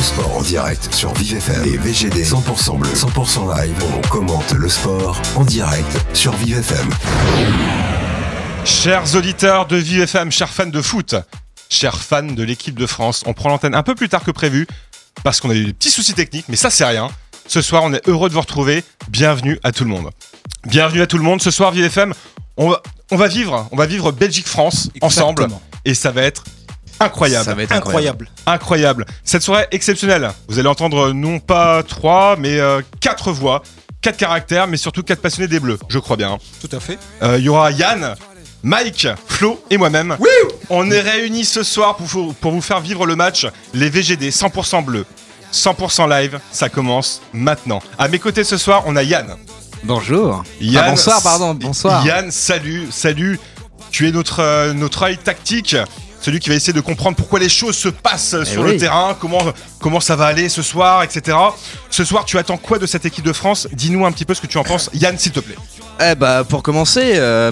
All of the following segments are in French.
sport en direct sur Vive FM et VGD 100% bleu, 100% live. On commente le sport en direct sur Vive FM. Chers auditeurs de Vive FM, chers fans de foot, chers fans de l'équipe de France, on prend l'antenne un peu plus tard que prévu parce qu'on a eu des petits soucis techniques, mais ça c'est rien. Ce soir, on est heureux de vous retrouver. Bienvenue à tout le monde. Bienvenue à tout le monde. Ce soir, Vive FM, on va vivre Belgique-France ensemble et ça va être incroyable. Ça va être incroyable. Cette soirée exceptionnelle. Vous allez entendre non pas 3, mais 4 voix, 4 caractères, mais surtout 4 passionnés des Bleus, je crois bien. Tout à fait. Il y aura Yann, Mike, Flo et moi-même. Oui. On est réunis ce soir pour vous faire vivre le match, les VGD 100% bleus. 100% live, ça commence maintenant. À mes côtés ce soir, on a Yann. Bonjour. Yann, bonsoir. Yann, salut. Tu es notre œil tactique, celui qui va essayer de comprendre pourquoi les choses se passent sur le terrain, comment ça va aller ce soir, etc. Ce soir, tu attends quoi de cette équipe de France ? Dis-nous un petit peu ce que tu en penses. Yann, s'il te plaît. Pour commencer,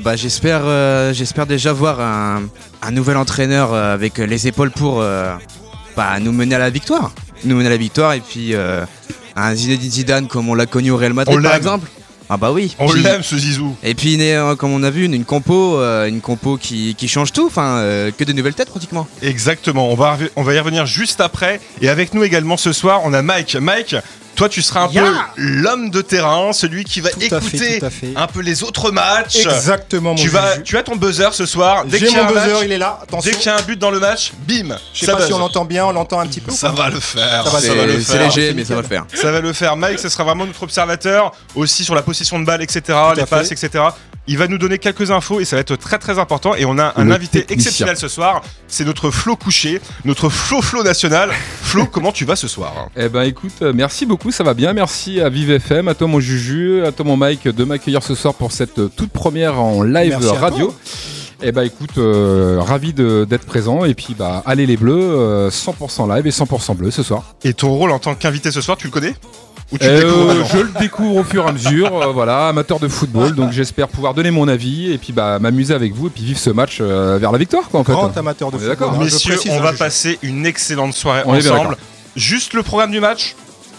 j'espère déjà voir un nouvel entraîneur avec les épaules pour nous mener à la victoire. Et puis un Zinedine Zidane comme on l'a connu au Real Madrid par exemple. Ah bah oui. On l'aime ce Zizou. Et puis comme on a vu une compo qui change tout, que de nouvelles têtes pratiquement. Exactement, on va y revenir juste après. Et avec nous également ce soir, on a Mike. Mike, toi tu seras un peu l'homme de terrain, celui qui va écouter un peu les autres matchs. Exactement. Tu as ton buzzer ce soir. J'ai mon buzzer, il est là. Attention. Dès qu'il y a un but dans le match, bim. Je sais pas si on l'entend bien, on l'entend un petit peu. Ça va le faire. C'est léger, mais ça va le faire. Ça va le faire. Mike, ce sera vraiment notre observateur aussi sur la possession de balle, etc. Les passes, etc. Il va nous donner quelques infos et ça va être très très important. Et on a un invité exceptionnel ce soir. C'est notre Flo Couché, notre Flo national. Flo, comment tu vas ce soir ? Écoute, merci beaucoup, ça va bien. Merci à Vive FM, à toi mon Juju, à toi mon Mike de m'accueillir ce soir pour cette toute première en live radio. Écoute, ravi d'être présent et puis allez les Bleus, 100% live et 100% bleu ce soir. Et ton rôle en tant qu'invité ce soir, tu le connais ? Ou tu le découvres je le découvre au fur et à mesure, amateur de football, donc j'espère pouvoir donner mon avis et puis m'amuser avec vous et puis vivre ce match vers la victoire en fait. Grand amateur de football. D'accord. Messieurs, on va passer une excellente soirée ensemble. Juste le programme du match,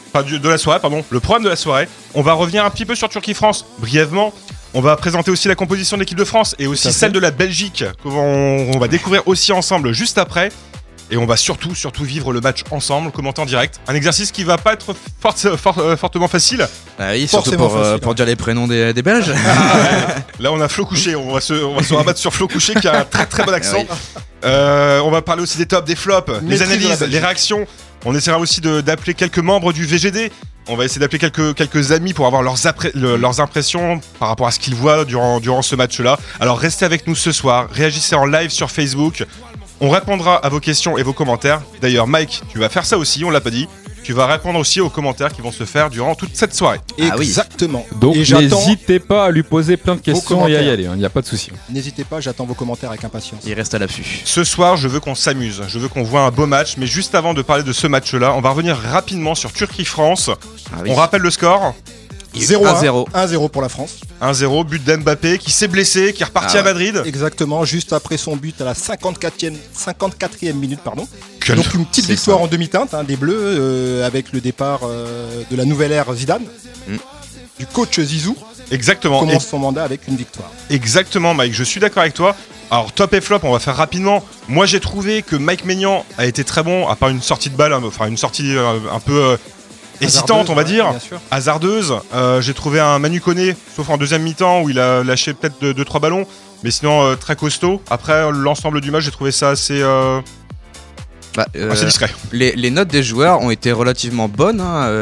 le programme de la soirée. On va revenir un petit peu sur Turquie-France brièvement. On va présenter aussi la composition de l'équipe de France et aussi celle de la Belgique qu'on va découvrir aussi ensemble juste après. Et on va surtout vivre le match ensemble, commenter en direct. Un exercice qui va pas être fortement facile. Ah oui, surtout pour dire les prénoms des Belges. Là, on a Flo Couché. On va se rabattre sur Flo Couché qui a un très très bon accent. On va parler aussi des tops, des flops, les analyses, les réactions. On essaiera aussi d'appeler quelques membres du VGD. On va essayer d'appeler quelques amis pour avoir leurs impressions par rapport à ce qu'ils voient durant ce match-là. Alors restez avec nous ce soir. Réagissez en live sur Facebook. On répondra à vos questions et vos commentaires. D'ailleurs, Mike, tu vas faire ça aussi, on l'a pas dit. Tu vas répondre aussi aux commentaires qui vont se faire durant toute cette soirée. Exactement. Donc n'hésitez pas à lui poser plein de questions et à y aller, il n'y a pas de souci. N'hésitez pas, j'attends vos commentaires avec impatience. Il reste à l'affût. Ce soir, je veux qu'on s'amuse, je veux qu'on voit un beau match. Mais juste avant de parler de ce match-là, on va revenir rapidement sur Turquie-France. On rappelle le score. 0-1. 1-0 pour la France. 1-0, but d'Mbappé qui s'est blessé, qui est reparti à Madrid. Exactement, juste après son but à la 54e minute. Donc une petite victoire en demi-teinte des Bleus avec le départ de la nouvelle ère Zidane, du coach Zizou. Exactement. Commence son mandat avec une victoire. Exactement, Mike, je suis d'accord avec toi. Alors top et flop, on va faire rapidement. Moi j'ai trouvé que Mike Maignan a été très bon, à part une sortie de balle, une sortie un peu... hésitante, on va dire, hasardeuse. J'ai trouvé un Manu Koné, sauf en deuxième mi-temps où il a lâché peut-être 2-3 ballons, mais sinon très costaud. Après l'ensemble du match, j'ai trouvé ça assez discret. Les notes des joueurs ont été relativement bonnes.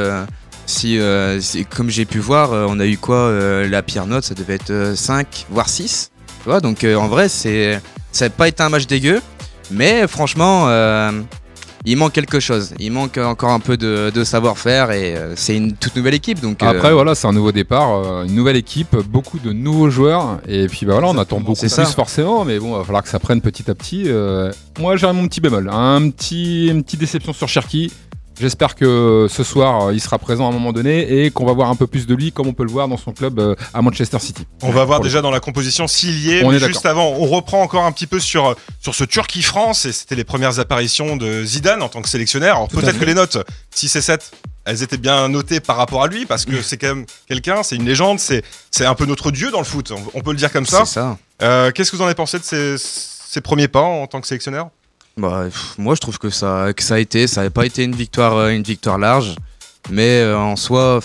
Comme j'ai pu voir, on a eu la pire note, ça devait être 5 voire 6. Tu vois, donc en vrai, ça n'a pas été un match dégueu, mais franchement. Il manque quelque chose, il manque encore un peu de savoir-faire et c'est une toute nouvelle équipe. Donc, après c'est un nouveau départ, une nouvelle équipe, beaucoup de nouveaux joueurs et puis on attend beaucoup plus forcément, mais bon, il va falloir que ça prenne petit à petit. Moi j'ai mon petit bémol, une petite déception sur Cherki. J'espère que ce soir, il sera présent à un moment donné et qu'on va voir un peu plus de lui, comme on peut le voir dans son club à Manchester City. On va voir déjà dans la composition s'il y est. Mais juste avant, on reprend encore un petit peu sur ce Turquie-France. Et c'était les premières apparitions de Zidane en tant que sélectionneur. Alors peut-être que les notes 6 et 7, elles étaient bien notées par rapport à lui, parce que c'est quand même quelqu'un, c'est une légende, c'est un peu notre dieu dans le foot. On peut le dire comme ça. C'est ça. Qu'est-ce que vous en avez pensé de ces premiers pas en tant que sélectionneur ? Moi je trouve que ça n'avait pas été une victoire large, mais en soi,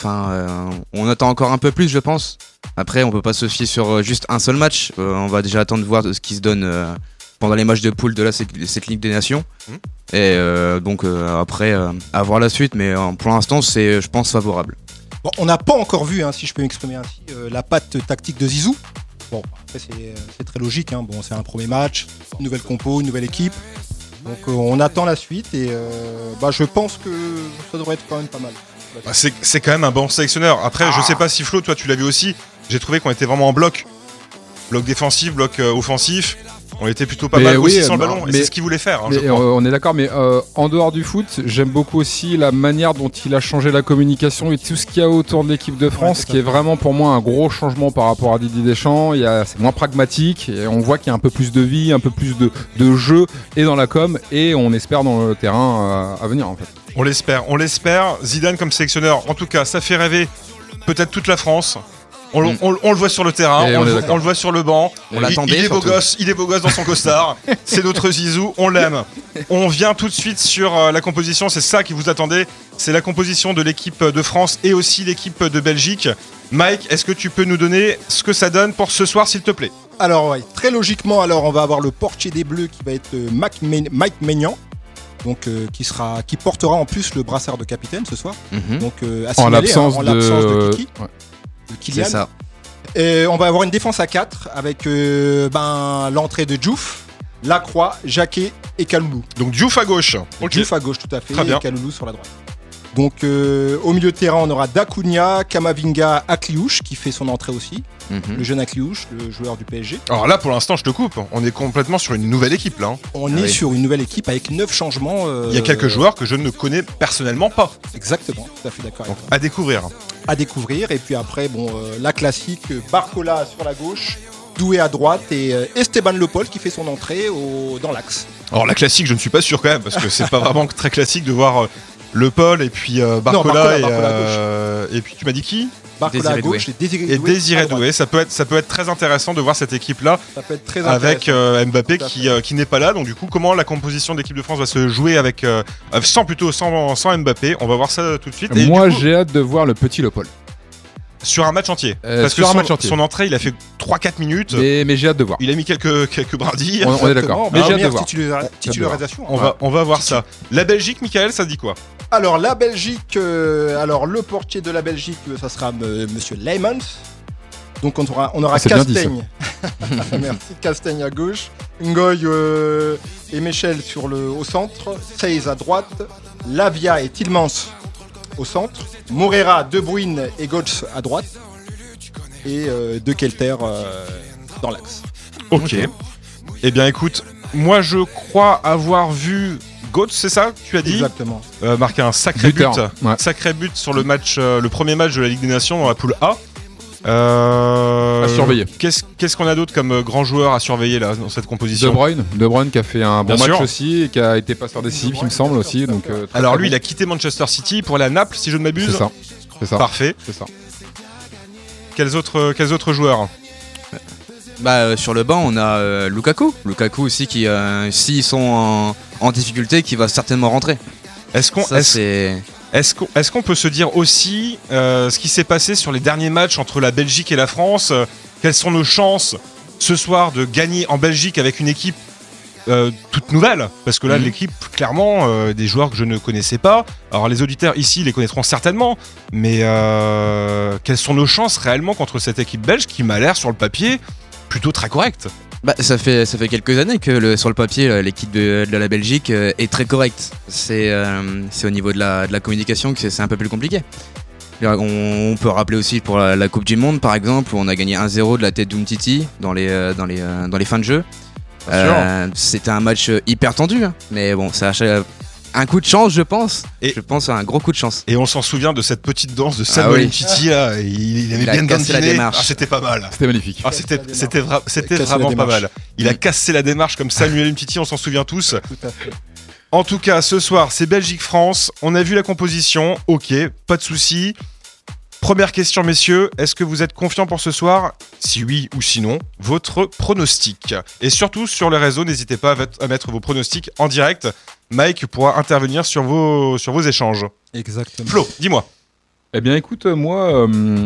on attend encore un peu plus, je pense. Après, on peut pas se fier sur juste un seul match. On va déjà attendre de voir ce qui se donne pendant les matchs de poule de cette Ligue des Nations. Et donc après, à voir la suite, mais pour l'instant, c'est, je pense, favorable. Bon, on n'a pas encore vu, si je peux m'exprimer ainsi, la patte tactique de Zizou. Bon, après c'est très logique. Bon, c'est un premier match, une nouvelle compo, une nouvelle équipe. Donc on attend la suite et je pense que ça devrait être quand même pas mal. C'est quand même un bon sélectionneur. Après, je sais pas si Flo, toi tu l'as vu aussi, j'ai trouvé qu'on était vraiment en bloc. Bloc défensif, bloc offensif. On était plutôt pas mal aussi sans le ballon. Et c'est ce qu'il voulait faire. On est d'accord, mais en dehors du foot, j'aime beaucoup aussi la manière dont il a changé la communication et tout ce qu'il y a autour de l'équipe de France, qui est vraiment pour moi un gros changement par rapport à Didier Deschamps. C'est moins pragmatique et on voit qu'il y a un peu plus de vie, un peu plus de jeu et dans la com, et on espère dans le terrain à venir en fait. On l'espère. Zidane comme sélectionneur, en tout cas, ça fait rêver peut-être toute la France. On le voit sur le terrain, on le voit sur le banc. Il est beau gosse dans son costard. C'est notre Zizou, on l'aime. On vient tout de suite sur la composition, c'est ça qui vous attendez. C'est la composition de l'équipe de France et aussi l'équipe de Belgique. Mike, est-ce que tu peux nous donner ce que ça donne pour ce soir, s'il te plaît ? Alors, très logiquement, on va avoir le portier des Bleus qui va être Mike Maignan. Donc, qui portera en plus le brassard de capitaine ce soir. Donc, en l'absence de Kiki. Ouais. Kylian. C'est ça. Et on va avoir une défense à 4 avec l'entrée de Diouf, Lacroix, Jacquet et Kaloulou. Donc Diouf à gauche. Diouf à gauche, tout à fait. Très bien. Et Kaloulou sur la droite. Donc au milieu de terrain, on aura Dacunia, Kamavinga, Akliouche qui fait son entrée aussi. Le jeune Akliouche, le joueur du PSG. Alors là, pour l'instant, je te coupe. On est complètement sur une nouvelle équipe là. On est sur une nouvelle équipe avec 9 changements. Il y a quelques joueurs que je ne connais personnellement pas. Exactement, tout à fait d'accord. Donc, à découvrir. Et puis après, la classique, Barcola sur la gauche, Doué à droite et Esteban Le Paul qui fait son entrée dans l'axe. Alors la classique, je ne suis pas sûr quand même, parce que c'est pas vraiment très classique de voir Le Paul et puis Barcola, et puis tu m'as dit qui ? Barcola à gauche et Désiré Doué. Ça peut être très intéressant de voir cette équipe-là avec Mbappé qui n'est pas là. Donc du coup, comment la composition de l'équipe de France va se jouer sans Mbappé ? On va voir ça tout de suite. Et moi, j'ai hâte de voir le petit Le Paul. Sur un match entier. Parce que son entrée, il a fait 3-4 minutes. Mais j'ai hâte de voir. Il a mis quelques brindilles. On est d'accord. Mais j'ai hâte de voir. Titularisation. On va voir ça. La Belgique, Michael, ça dit quoi ? Alors la Belgique, le portier de la Belgique, ça sera Monsieur Leymans. Donc on aura Castaigne. Merci, Castaigne à gauche, Ngoy et Michel au centre, Seiz à droite, Lavia et Tielemans au centre, Moreira, De Bruyne et Götze à droite, et De Kelter dans l'axe. Ok. Eh bien écoute, moi je crois avoir vu Götze, c'est ça que tu as dit ? Exactement. Marquer un sacré but. Ouais. Sacré but sur le premier match de la Ligue des Nations dans la poule A. À surveiller. Qu'est-ce qu'on a d'autre comme grand joueur à surveiller là dans cette composition ? De Bruyne qui a fait un bon Bien match sûr. aussi et qui a été passeur décisif, il me semble aussi. Donc, alors lui, il a quitté Manchester City pour aller à Naples, si je ne m'abuse. C'est ça. Parfait. C'est ça. Quels autres joueurs ? Sur le banc, on a Lukaku aussi qui, s'ils sont en difficulté, qui va certainement rentrer. Est-ce qu'on peut se dire aussi ce qui s'est passé sur les derniers matchs entre la Belgique et la France ? Quelles sont nos chances ce soir de gagner en Belgique avec une équipe toute nouvelle ? Parce que là, l'équipe, clairement, des joueurs que je ne connaissais pas. Alors les auditeurs ici les connaîtront certainement, mais quelles sont nos chances réellement contre cette équipe belge qui m'a l'air sur le papier plutôt très correcte ? Ça fait quelques années que sur le papier, l'équipe de la Belgique est très correcte. C'est au niveau de la communication que c'est un peu plus compliqué. On peut rappeler aussi pour la Coupe du Monde, par exemple, où on a gagné 1-0 de la tête d'Umtiti dans les fins de jeu. C'était un match hyper tendu, hein. Mais bon, Un coup de chance, je pense. Je pense à un gros coup de chance. Et on s'en souvient de cette petite danse de Samuel Umtiti là. Il avait bien cassé la démarche. C'était pas mal. C'était magnifique. C'était vraiment pas mal. Il a cassé la démarche comme Samuel Umtiti, on s'en souvient tous. Tout à fait. En tout cas, ce soir, c'est Belgique-France. On a vu la composition. Ok, pas de soucis. Première question, messieurs. Est-ce que vous êtes confiants pour ce soir ? Si oui ou sinon, votre pronostic. Et surtout, sur les réseaux, n'hésitez pas à mettre vos pronostics en direct. Mike pourra intervenir sur vos échanges. Exactement. Flo, dis-moi. Eh bien, écoute, moi,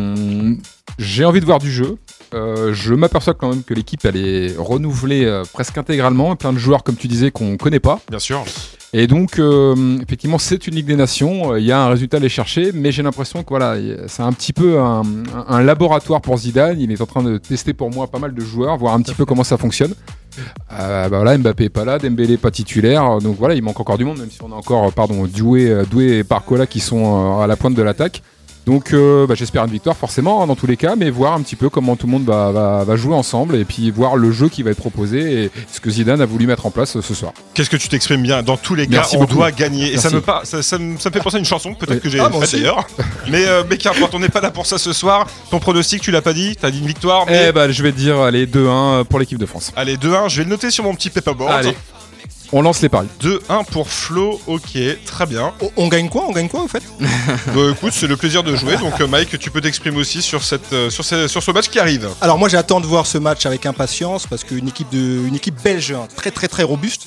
j'ai envie de voir du jeu. Je m'aperçois quand même que l'équipe, elle est renouvelée presque intégralement. Plein de joueurs, comme tu disais, qu'on connaît pas. Bien sûr. Et donc, effectivement, c'est une Ligue des Nations. Il y a un résultat à aller chercher, mais j'ai l'impression que voilà, c'est un petit peu un laboratoire pour Zidane. Il est en train de tester pour moi pas mal de joueurs, voir un petit peu comment ça fonctionne. Voilà, Mbappé est pas là, Dembélé pas titulaire, donc voilà, il manque encore du monde, même si on a encore, Doué et Barcola qui sont à la pointe de l'attaque. Donc j'espère une victoire forcément dans tous les cas, mais voir un petit peu comment tout le monde va jouer ensemble et puis voir le jeu qui va être proposé et ce que Zidane a voulu mettre en place ce soir. Qu'est-ce que tu t'exprimes bien ? Dans tous les cas, Merci on beaucoup. doit gagner. Merci. Et ça me fait penser à une chanson, peut-être que j'ai moi faite aussi. d'ailleurs. Mais qu'importe, on n'est pas là pour ça ce soir. Ton pronostic, tu l'as pas dit ? T'as dit une victoire. Eh je vais dire allez 2-1 pour l'équipe de France. Allez, 2-1, je vais le noter sur mon petit paperboard. Allez, on lance les paris. 2-1 pour Flo, ok, très bien. On gagne quoi au fait ? Écoute, c'est le plaisir de jouer, donc Mike, tu peux t'exprimer aussi sur ce match qui arrive. Alors moi j'attends de voir ce match avec impatience parce qu'une équipe belge très très très robuste.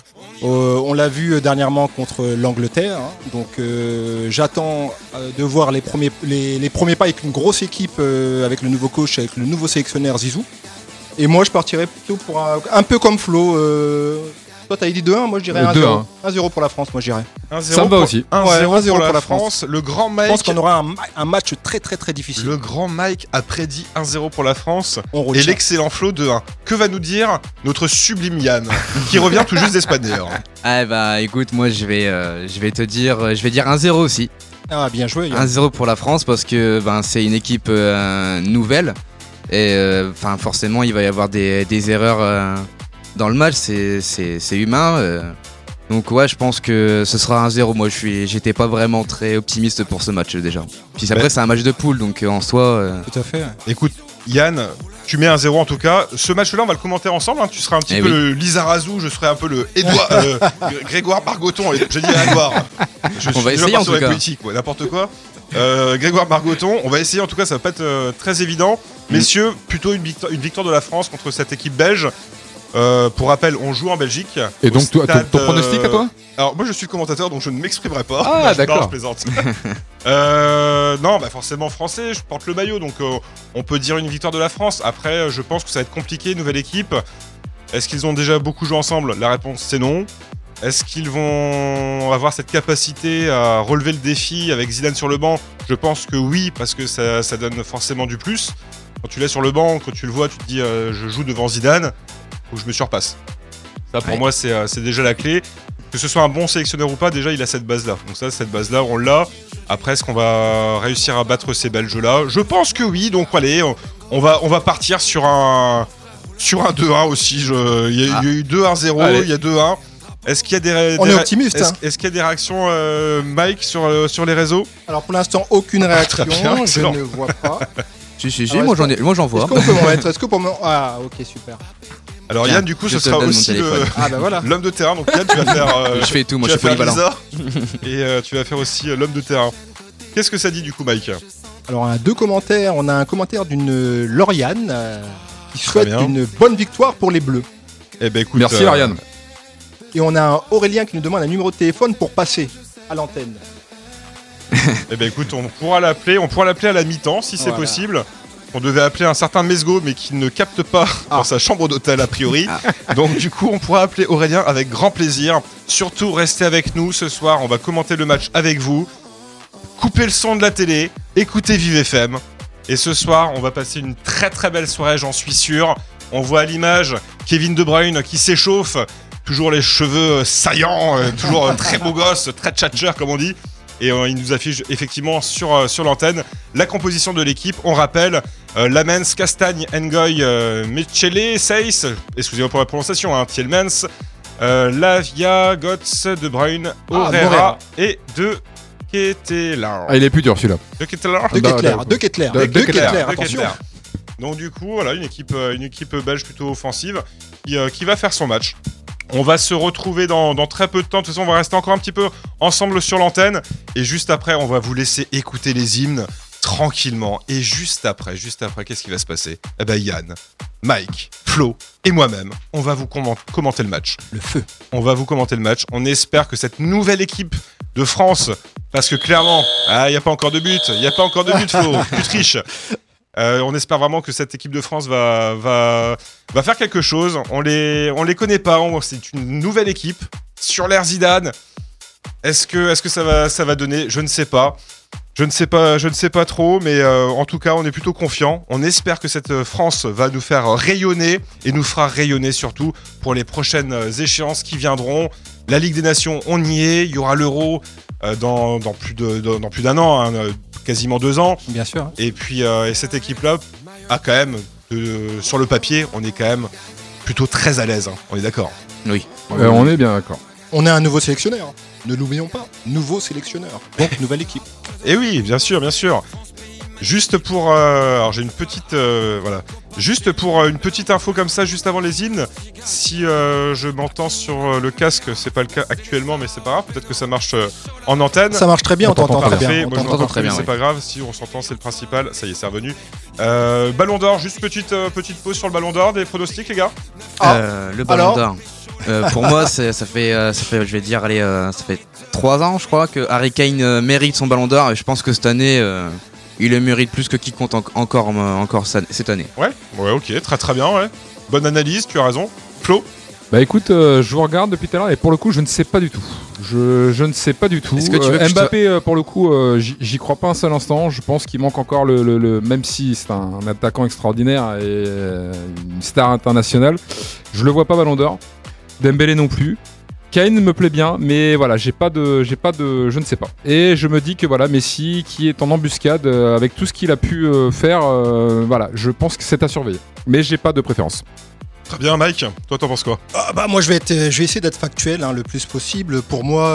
On l'a vu dernièrement contre l'Angleterre, donc j'attends de voir les premiers pas avec une grosse équipe, avec le nouveau coach, avec le nouveau sélectionneur Zizou. Et moi je partirais plutôt pour un peu comme Flo. Toi t'avais dit 2-1, moi je dirais 1-0. 1-0 pour la France, moi je dirais. 1-0 Ça me va aussi. 1-0 pour la France. France. Le grand Mike. Je pense qu'on aura un match très très très difficile. Le grand Mike a prédit 1-0 pour la France On et retient. l'excellent Flo 2-1. Que va nous dire notre sublime Yann, qui revient tout juste d'Espagne d'ailleurs. Écoute, moi je vais dire 1-0 aussi. Ah bien joué. Yann. 1-0 pour la France parce que c'est une équipe nouvelle et forcément il va y avoir des erreurs dans le match, c'est humain. Donc ouais, je pense que ce sera 1-0. Moi j'étais pas vraiment très optimiste pour ce match déjà. Puis après c'est un match de poule, donc en soi... Tout à fait. Écoute, Yann, tu mets 1-0 en tout cas. Ce match-là, on va le commenter ensemble. Tu seras un petit peu le Lizarazu, je serai un peu le Grégoire Margoton. J'ai dit Edouard. On va essayer en tout cas. Politique, n'importe quoi. Grégoire Margoton, on va essayer en tout cas, ça va pas être très évident. Messieurs, plutôt une victoire de la France contre cette équipe belge. Pour rappel, on joue en Belgique. Et donc ton pronostic à toi ? Alors moi je suis le commentateur donc je ne m'exprimerai pas. Ah d'accord. Je plaisante. Non, forcément français, je porte le maillot donc on peut dire une victoire de la France. Après je pense que ça va être compliqué, nouvelle équipe. Est-ce qu'ils ont déjà beaucoup joué ensemble ? La réponse c'est non. Est-ce qu'ils vont avoir cette capacité à relever le défi avec Zidane sur le banc ? Je pense que oui, parce que ça donne forcément du plus. Quand tu l'as sur le banc, quand tu le vois, tu te dis je joue devant Zidane ou je me surpasse. Ça pour moi c'est déjà la clé. Que ce soit un bon sélectionneur ou pas, déjà il a cette base-là. Donc cette base-là, on l'a. Après, est-ce qu'on va réussir à battre ces Belges-là ? Je pense que oui. Donc allez, on va partir sur un 2-1 aussi. Il y a eu 2-1-0, il y a 2-1. Est-ce qu'il y a On est optimiste. Est-ce qu'il y a des réactions, Mike, sur les réseaux ? Alors pour l'instant, aucune réaction. bien, Je excellent. ne vois pas. Si, moi j'en vois. Est-ce qu'on peut m'en mettre ? Ah, ok, super. Alors Tiens, Yann, du coup, je ce te sera donne mon aussi téléphone. Voilà. l'homme de terrain. Donc Yann, tu vas faire... Je fais tout, moi tu je suis vas faire polyvalent. Lisa, et tu vas faire aussi l'homme de terrain. Qu'est-ce que ça dit du coup, Mike ? Alors, on a deux commentaires. On a un commentaire d'une Lauriane qui souhaite bien. une bonne victoire pour les Bleus. Eh ben écoute, Merci Lauriane. Et on a un Aurélien qui nous demande un numéro de téléphone pour passer à l'antenne. Eh ben écoute, on pourra l'appeler à la mi-temps si c'est Voilà. possible. On devait appeler un certain Mesgo, mais qui ne capte pas dans sa chambre d'hôtel a priori. Donc du coup, on pourra appeler Aurélien avec grand plaisir. Surtout, restez avec nous ce soir. On va commenter le match avec vous. Coupez le son de la télé, écoutez Vive FM. Et ce soir, on va passer une très très belle soirée, j'en suis sûr. On voit à l'image Kevin De Bruyne qui s'échauffe, toujours les cheveux saillants, toujours très beau gosse, très tchatcher comme on dit. Et il nous affiche effectivement sur l'antenne la composition de l'équipe. On rappelle Lamens, Castagne, Ngoy, Michele, Seyss, excusez-moi pour la prononciation, Thielmans, Lavia, Götze, De Bruyne, Herrera et De Ketelaere. Ah, il est plus dur celui-là. De Ketelaere. De Ketelaere, attention. Donc du coup, voilà, une équipe belge plutôt offensive qui va faire son match. On va se retrouver dans très peu de temps. De toute façon, on va rester encore un petit peu ensemble sur l'antenne. Et juste après, on va vous laisser écouter les hymnes tranquillement. Et juste après, qu'est-ce qui va se passer ? Eh ben Yann, Mike, Flo et moi-même, on va vous commenter le match. Le feu. On va vous commenter le match. On espère que cette nouvelle équipe de France, parce que clairement, il n'y a pas encore de but, Flo, tu triches. On espère vraiment que cette équipe de France va faire quelque chose. On les connaît pas, c'est une nouvelle équipe sur l'ère Zidane. Est-ce que ça va donner ? Je ne sais pas. Je ne sais pas trop, mais en tout cas, on est plutôt confiant. On espère que cette France va nous faire rayonner et nous fera rayonner surtout pour les prochaines échéances qui viendront. La Ligue des Nations, on y est. Il y aura l'Euro dans plus d'un an, hein, quasiment 2 ans. Bien sûr. Et puis et cette équipe-là a quand même, sur le papier, on est quand même plutôt très à l'aise. Hein. On est d'accord ? Oui. On est bien d'accord. On a un nouveau sélectionneur. Ne l'oublions pas. Nouveau sélectionneur. Donc, nouvelle équipe. Et oui, bien sûr. Juste pour... alors j'ai une petite... voilà. Juste pour une petite info comme ça, juste avant les hymnes, si je m'entends sur le casque, c'est pas le cas actuellement, mais c'est pas grave, peut-être que ça marche en antenne. Ça marche très bien, on t'entend très bien. Moi je m'entends très bien, c'est pas grave, si on s'entend, c'est le principal. Ça y est, c'est revenu. Ballon d'or, juste petite pause sur le Ballon d'or, des pronostics les gars. Le Ballon d'or. Pour moi, ça fait, je vais dire, allez, ça fait 3 ans, je crois, que Harry Kane mérite son Ballon d'or, et je pense que cette année, il le mérite plus que quiconque encore cette année. Ouais, ok, très bien, ouais. Bonne analyse, tu as raison. Flo ? Bah écoute, je vous regarde depuis tout à l'heure et pour le coup, je ne sais pas du tout. Je ne sais pas du tout. Est-ce que tu veux que Mbappé, pour le coup, j'y crois pas un seul instant. Je pense qu'il manque encore même si c'est un attaquant extraordinaire et une star internationale, je le vois pas Ballon d'or. Dembélé non plus. Kane me plaît bien, mais voilà, je ne sais pas. Et je me dis que voilà, Messi, qui est en embuscade avec tout ce qu'il a pu faire, voilà, je pense que c'est à surveiller. Mais j'ai pas de préférence. Très bien, Mike. Toi, t'en penses quoi ? Moi, je vais essayer d'être factuel le plus possible. Pour moi,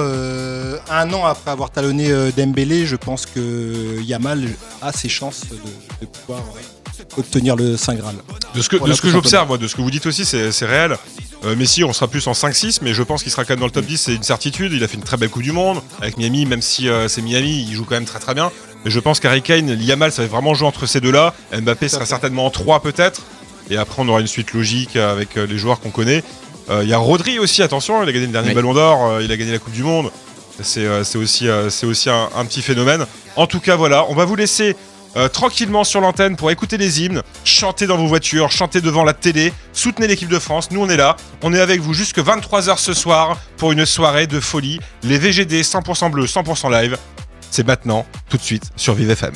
1 an après avoir talonné Dembélé, je pense que Yamal a ses chances de pouvoir obtenir le Saint Graal. De ce que j'observe, moi, de ce que vous dites aussi, c'est réel. Messi, on sera plus en 5-6, mais je pense qu'il sera quand même dans le top 10, c'est une certitude. Il a fait une très belle Coupe du Monde avec Miami, même si c'est Miami, il joue quand même très très bien. Mais je pense qu'Harry Kane, Yamal, ça va vraiment jouer entre ces deux-là. Mbappé sera certainement en 3 peut-être. Et après, on aura une suite logique avec les joueurs qu'on connaît. Il y a Rodri aussi, attention, il a gagné le dernier Ballon d'Or, il a gagné la Coupe du Monde. C'est aussi un petit phénomène. En tout cas, voilà, on va vous laisser tranquillement sur l'antenne pour écouter les hymnes, chanter dans vos voitures, chanter devant la télé, soutenez l'équipe de France. Nous, on est là, on est avec vous jusque 23h ce soir pour une soirée de folie. Les VGD 100% bleu, 100% live, c'est maintenant, tout de suite, sur Vive FM.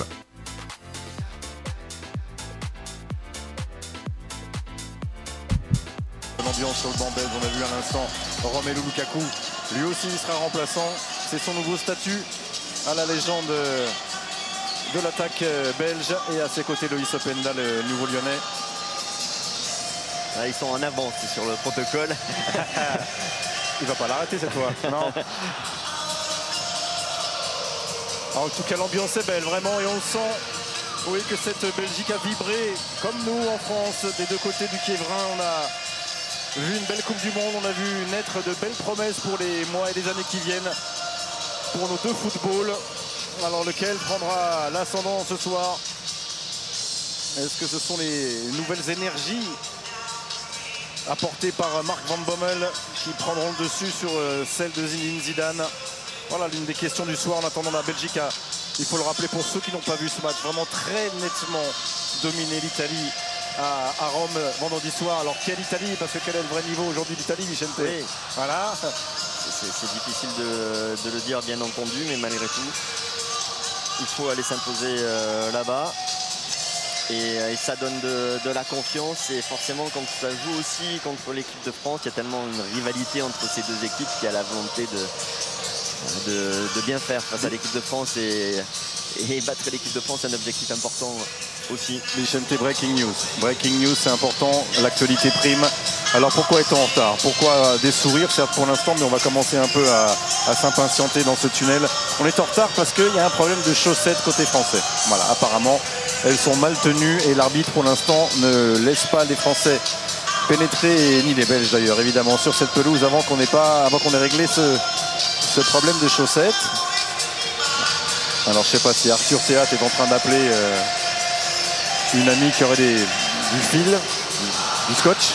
L'ambiance sur le banc belge, on a vu à l'instant Romelu Lukaku, lui aussi il sera remplaçant, c'est son nouveau statut à la légende de l'attaque belge et à ses côtés Loïs Openda, le nouveau lyonnais. Là, ils sont en avance sur le protocole. Il va pas l'arrêter cette fois, non. En tout cas l'ambiance est belle vraiment et on sent que cette Belgique a vibré comme nous en France des deux côtés du Kiévrin. On a vu une belle Coupe du Monde, on a vu naître de belles promesses pour les mois et les années qui viennent pour nos deux footballs. Alors lequel prendra l'ascendant ce soir? Est-ce que ce sont les nouvelles énergies apportées par Mark Van Bommel qui prendront le dessus sur celle de Zinedine Zidane? Voilà l'une des questions du soir. En attendant, la Belgique a, il faut le rappeler pour ceux qui n'ont pas vu ce match, vraiment très nettement dominé l'Italie à Rome vendredi soir. Alors quelle Italie? Parce que quel est le vrai niveau aujourd'hui d'Italie, Vicente? Oui. Voilà. C'est difficile de le dire bien entendu, mais malgré tout, il faut aller s'imposer là-bas. Et ça donne de la confiance. Et forcément, quand ça joue aussi contre l'équipe de France, il y a tellement une rivalité entre ces deux équipes qu'il y a la volonté de bien faire face à l'équipe de France. Et Et battre l'équipe de France, c'est un objectif important aussi. Vicente, breaking news. Breaking news, c'est important. L'actualité prime. Alors pourquoi est-on en retard? Pourquoi des sourires, certes pour l'instant, mais on va commencer un peu à s'impatienter dans ce tunnel. On est en retard parce qu'il y a un problème de chaussettes côté français. Voilà, apparemment, elles sont mal tenues et l'arbitre pour l'instant ne laisse pas les Français pénétrer, ni les Belges d'ailleurs, évidemment, sur cette pelouse avant qu'on ait réglé ce problème de chaussettes. Alors je sais pas si Arthur Théat est en train d'appeler une amie qui aurait du fil, du scotch.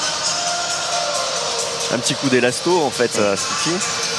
Un petit coup d'élasto en fait, ça suffit.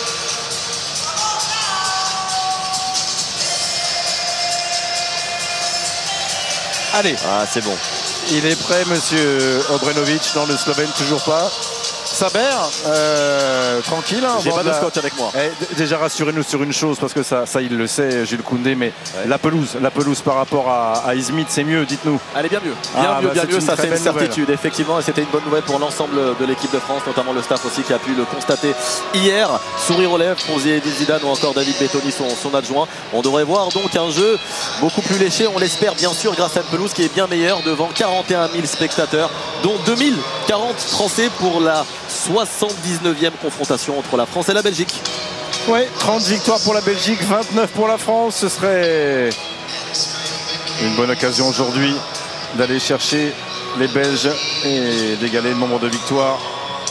Allez, c'est bon. Il est prêt, monsieur Obrenovic. Non, le Slovène, toujours pas. Saber, tranquille. Hein, j'ai pas de scotch avec moi. Déjà, rassurez-nous sur une chose, parce que ça il le sait, Jules Koundé, mais la pelouse par rapport à Izmit, c'est mieux, dites-nous. Elle est bien mieux. Bien mieux, ça c'est une certitude. Effectivement, et c'était une bonne nouvelle pour l'ensemble de l'équipe de France, notamment le staff aussi qui a pu le constater hier. Sourire aux lèvres pour Zinedine Zidane ou encore David Bettoni, son adjoint. On devrait voir donc un jeu beaucoup plus léché, on l'espère bien sûr, grâce à une pelouse qui est bien meilleure devant 41 000 spectateurs, dont 2040 Français pour la 79e confrontation entre la France et la Belgique. Oui, 30 victoires pour la Belgique, 29 pour la France. Ce serait une bonne occasion aujourd'hui d'aller chercher les Belges et d'égaler le nombre de victoires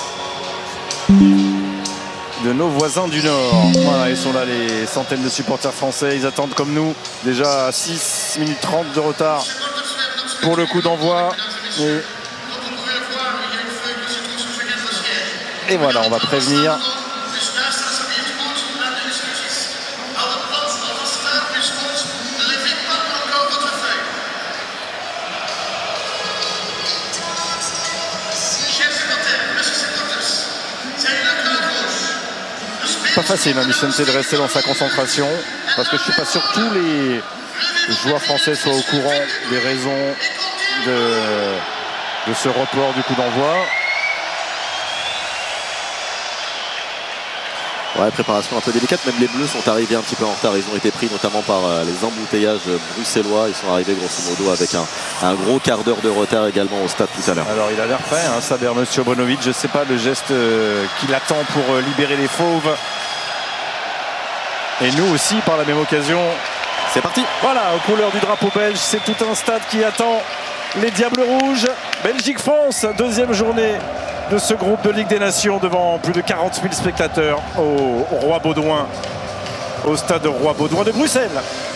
de nos voisins du Nord. Voilà, ils sont là, les centaines de supporters français. Ils attendent comme nous, déjà à 6 minutes 30 de retard pour le coup d'envoi. Et voilà, on va prévenir. Pas facile, hein, Vicente, de rester dans sa concentration, parce que je ne suis pas sûr que tous les joueurs français soient au courant des raisons de ce report du coup d'envoi. Ouais, préparation un peu délicate, même les Bleus sont arrivés un petit peu en retard, ils ont été pris notamment par les embouteillages bruxellois, ils sont arrivés grosso modo avec un gros quart d'heure de retard également au stade tout à l'heure. Alors il a l'air prêt, hein, Saber, monsieur Obrenovic, je ne sais pas le geste qu'il attend pour libérer les fauves. Et nous aussi par la même occasion. C'est parti. Voilà, aux couleurs du drapeau belge, c'est tout un stade qui attend les Diables Rouges. Belgique-France, deuxième journée de ce groupe de Ligue des Nations devant plus de 40 000 spectateurs au Roi Baudouin, au stade Roi Baudouin de Bruxelles.